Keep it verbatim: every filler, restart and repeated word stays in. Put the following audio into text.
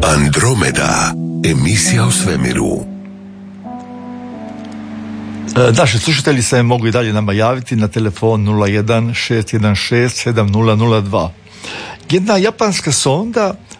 Andromeda, emisija o svemiru. Naši slušatelji se mogu i dalje nama javiti na telefon nula jedan šest jedan šest sedam nula nula dva. Jedna japanska sonda